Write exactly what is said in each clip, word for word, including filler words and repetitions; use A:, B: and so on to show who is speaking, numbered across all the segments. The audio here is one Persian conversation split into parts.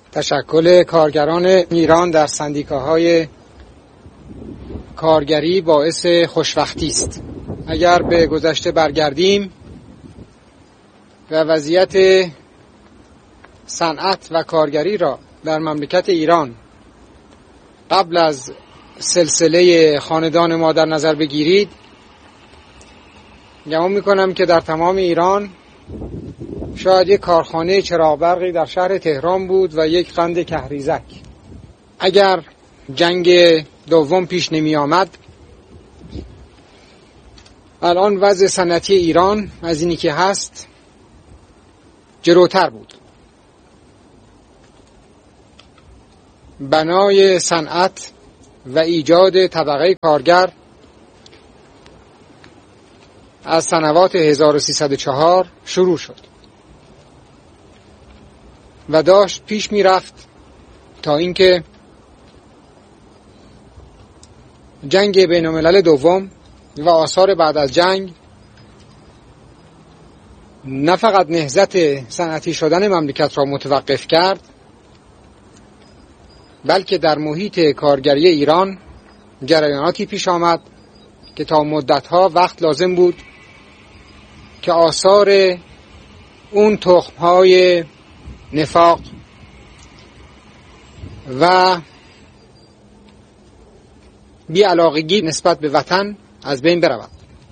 A: تشکل کارگران ایران در سندیکاهای کارگری باعث خوشبختی است. اگر به گذشته برگردیم و وضعیت صنعت و کارگری را در مملکت ایران قبل از سلسله خاندان ما در نظر بگیرید، گمان می‌کنم که در تمام ایران شاید یک کارخانه چراغ برقی در شهر تهران بود و یک قند کهریزک. اگر جنگ دوم پیش نمی آمد، الان وضع صنعتی ایران از اینی که هست جلوتر بود. بنای صنعت و ایجاد طبقه کارگر از سنوات هزار و سیصد و چهار شروع شد و داشت پیش می رفت تا اینکه جنگ بین الملل دوم و آثار بعد از جنگ نه فقط نهضت صنعتی شدن مملکت را متوقف کرد، بلکه در محیط کارگری ایران جریاناتی پیش آمد که تا مدتها وقت لازم بود که آثار اون تخم‌های نفاق و بی‌علاقگی نسبت به وطن از بین برود.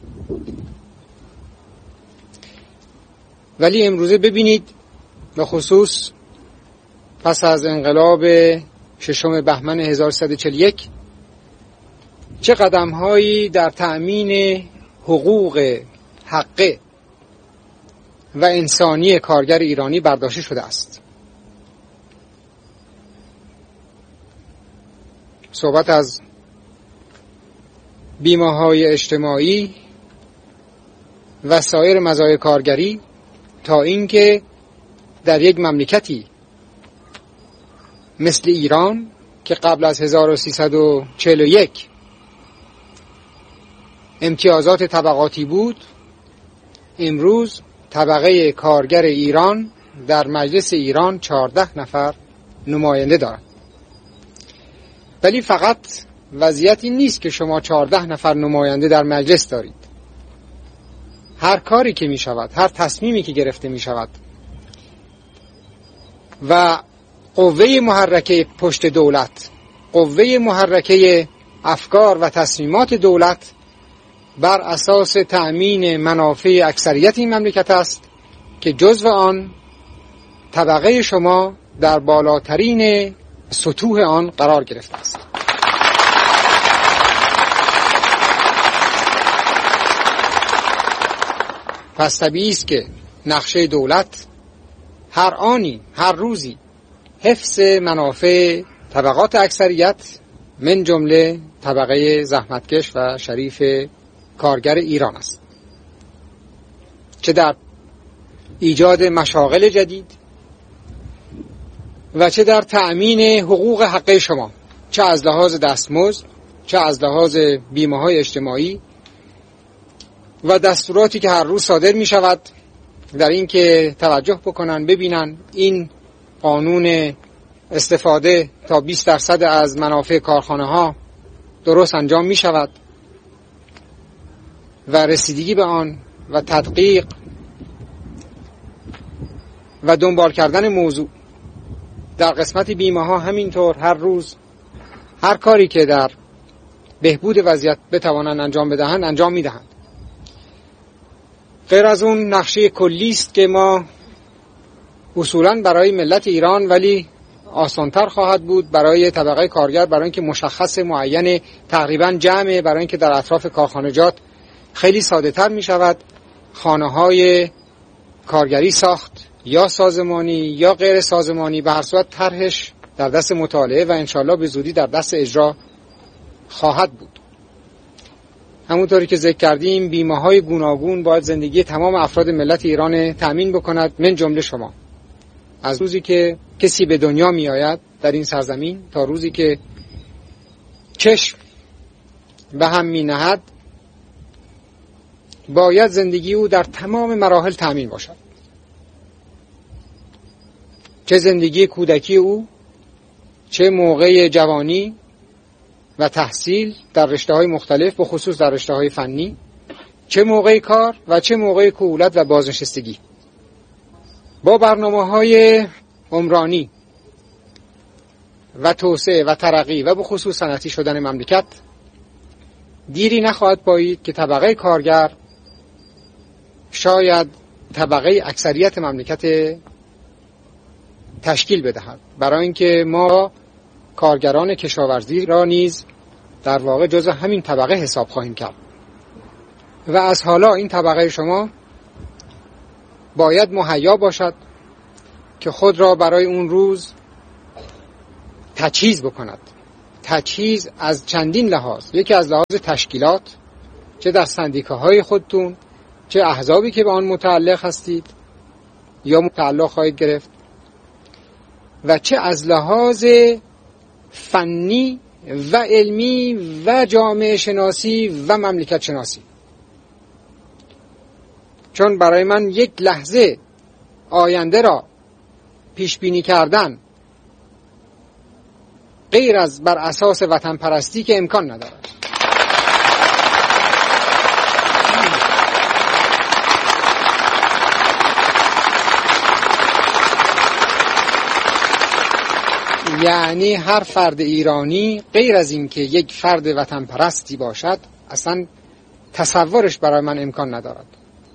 A: ولی امروزه ببینید، به خصوص پس از انقلاب ششم بهمن هزار و سیصد و چهل و یک چه قدم‌هایی در تأمین حقوق حقه و انسانی کارگر ایرانی برداشته شده است. صحبت از بیمه‌های اجتماعی و سایر مزایای کارگری تا اینکه در یک مملکتی مثل ایران که قبل از هزار و سیصد و چهل و یک امتیازات طبقاتی بود، امروز طبقه کارگر ایران در مجلس ایران چهارده نفر نماینده دارد. ولی فقط وضعیت این نیست که شما چهارده نفر نماینده در مجلس دارید. هر کاری که می شود، هر تصمیمی که گرفته می شود و قوه محرکه پشت دولت، قوه محرکه افکار و تصمیمات دولت بر اساس تأمین منافع اکثریت این مملکت است که جزو آن طبقه شما در بالاترین سطوح آن قرار گرفته است. پس طبیعی است که نقشه دولت هر آنی، هر روزی حفظ منافع طبقات اکثریت من جمله طبقه زحمتکش و شریف کارگر ایران است، چه در ایجاد مشاغل جدید و چه در تأمین حقوق حقه شما، چه از لحاظ دستمزد، چه از لحاظ بیمه‌های اجتماعی و دستوراتی که هر روز صادر می شود در این که توجه بکنن، ببینن این قانون استفاده تا بیست درصد از منافع کارخانه ها درست انجام می شود و رسیدگی به آن و تدقیق و دنبال کردن موضوع در قسمت بیمه ها همینطور هر روز هر کاری که در بهبود وضعیت بتوانند انجام بدهند انجام می دهند. غیر از اون نقشه کلی است که ما اصولاً برای ملت ایران ولی آسانتر خواهد بود برای طبقه کارگر، برای اینکه مشخص معین تقریباً جمعه، برای اینکه در اطراف کارخانجات خیلی ساده تر می شود خانه های کارگری ساخت، یا سازمانی یا غیر سازمانی. به هر صورت طرحش در دست مطالعه و انشالله به زودی در دست اجرا خواهد بود. همونطوری که ذکر کردیم، بیمه های گوناگون باید زندگی تمام افراد ملت ایران تأمین بکند، من جمله شما. از روزی که کسی به دنیا می آید در این سرزمین تا روزی که چشم به هم می نهد، باید زندگی او در تمام مراحل تأمین باشد. چه زندگی کودکی او، چه موقع جوانی و تحصیل در رشته‌های مختلف، به خصوص در رشته‌های فنی، چه موقع کار و چه موقع کهولت و بازنشستگی. با برنامه‌های عمرانی و توسعه و ترقی و به خصوص صنعتی شدن مملکت دیری نخواهد پایید که طبقه کارگر شاید طبقه اکثریت مملکت تشکیل بدهد، برای اینکه ما کارگران کشاورزی را نیز در واقع جزء همین طبقه حساب خواهیم کرد و از حالا این طبقه شما باید مهیا باشد که خود را برای اون روز تجهیز بکند. تجهیز از چندین لحاظ، یکی از لحاظ تشکیلات، چه در سندیکاهای خودتون، چه احزابی که به آن متعلق هستید یا متعلق خواهید گرفت، و چه از لحاظ فنی و علمی و جامعه شناسی و مملکت شناسی. چون برای من یک لحظه آینده را پیش بینی کردن غیر از بر اساس وطن پرستی که امکان ندارد. یعنی هر فرد ایرانی غیر از این که یک فرد وطن پرستی باشد اصلا تصورش برای من امکان ندارد.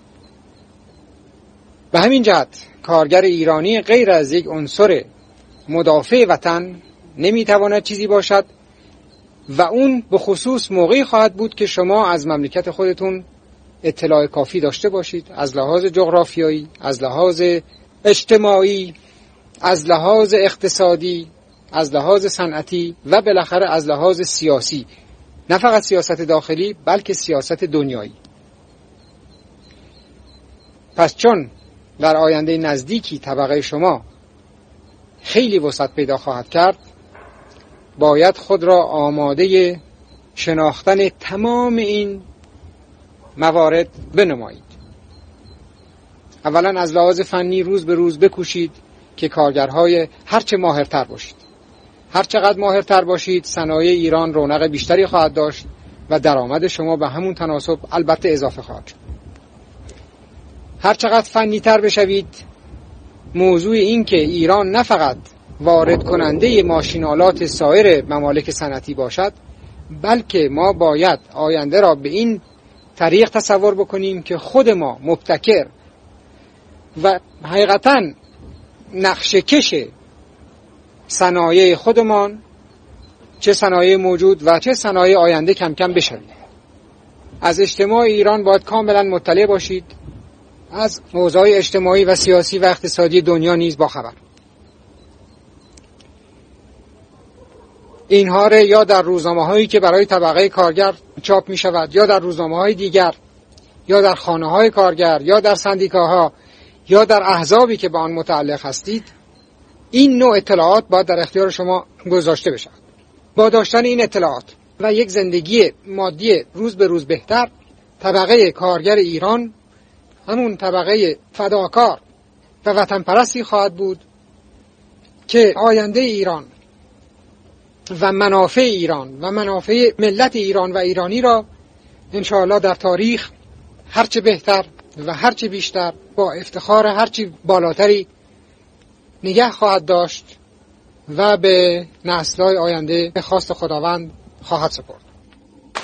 A: به همین جهت کارگر ایرانی غیر از یک عنصر مدافع وطن نمیتواند چیزی باشد و اون به خصوص موقعی خواهد بود که شما از مملکت خودتون اطلاع کافی داشته باشید، از لحاظ جغرافیایی، از لحاظ اجتماعی، از لحاظ اقتصادی، از لحاظ صنعتی و بالاخره از لحاظ سیاسی، نه فقط سیاست داخلی بلکه سیاست دنیایی. پس چون در آینده نزدیکی طبقه شما خیلی وسعت پیدا خواهد کرد، باید خود را آماده شناختن تمام این موارد بنمایید. اولا از لحاظ فنی روز به روز بکوشید که کارگرهای هرچه ماهرتر باشید. هر چقدر ماهرتر باشید صنایع ایران رونق بیشتری خواهد داشت و درآمد شما به همون تناسب البته اضافه خواهد شد. هر چقدر فنی تر بشوید، موضوع این که ایران نه فقط وارد کننده ماشینالات سایر ممالک صنعتی باشد، بلکه ما باید آینده را به این طریق تصور بکنیم که خود ما مبتکر و حقیقتاً نقشه‌کش صنایع خودمان، چه صنایع موجود و چه صنایع آینده کم کم بشویم. از اجتماع ایران باید کاملا مطلع باشید، از اوضاع اجتماعی و سیاسی و اقتصادی دنیا نیز باخبر. اینها را یا در روزنامه‌هایی که برای طبقه کارگر چاپ می شود، یا در روزنامه‌های دیگر، یا در خانه‌های کارگر، یا در سندیکاها، یا در احزابی که به آن متعلق هستید، این نوع اطلاعات باید در اختیار شما گذاشته بشود. با داشتن این اطلاعات و یک زندگی مادی روز به روز بهتر، طبقه کارگر ایران همون طبقه فداکار و وطن پرستی خواهد بود که آینده ایران و منافع ایران و منافع ملت ایران و ایرانی را انشاءالله در تاریخ هرچه بهتر و هرچه بیشتر با افتخار هرچه بالاتری نگه خواهد داشت و به نسل‌های آینده به خواست خداوند خواهد سپرد.